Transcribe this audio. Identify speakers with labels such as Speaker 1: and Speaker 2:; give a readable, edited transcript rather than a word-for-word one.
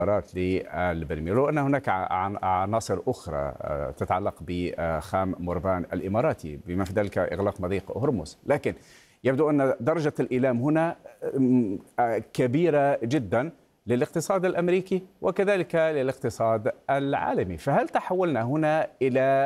Speaker 1: للبرميل، وأن هناك عناصر أخرى تتعلق بخام موربان الإماراتي بما في ذلك إغلاق مضيق هرمز، لكن يبدو أن درجة الإيلام هنا كبيرة جدا للاقتصاد الأمريكي وكذلك للاقتصاد العالمي. فهل تحولنا هنا إلى